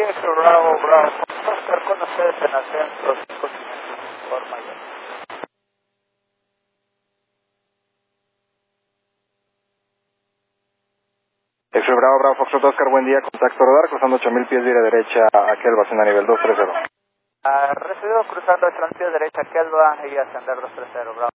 Bravo, Bravo. Oscar con ustedes en ascenso 555 por mayor. X-Ray Bravo, Bravo, Foxtrot Oscar, buen día, contacto radar, cruzando 8000 pies de derecha, aquel vacío a nivel 230. Recibido cruzando 8000 pies derecha, Kelva y ascender 230, Bravo.